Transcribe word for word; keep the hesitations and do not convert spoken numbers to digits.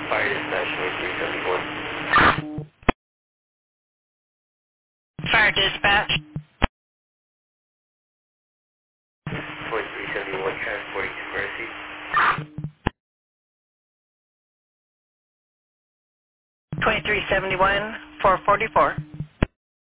Fire dispatch twenty-three seventy-one. Fire dispatch. twenty-three seventy-one transporting to Mercy. twenty-three seventy-one, four forty-four.